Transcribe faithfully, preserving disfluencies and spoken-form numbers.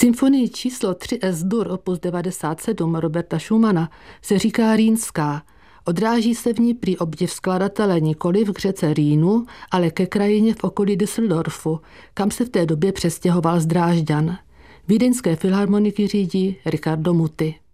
Symfonii číslo tři Es-dur opus devadesát sedm Roberta Schumana se říká Rýnská. Odráží se v ní prý obdiv skladatele nikoli v řece Rýnu, ale ke krajině v okolí Düsseldorfu, kam se v té době přestěhoval z Drážďan. Vídeňské filharmoniky řídí Riccardo Muti.